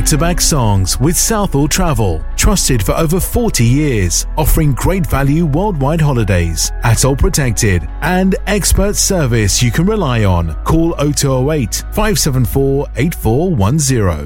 back-to-back songs with Southall Travel, trusted for over 40 years, offering great value worldwide holidays, ATOL protected, and expert service you can rely on. Call 0208 574 8410.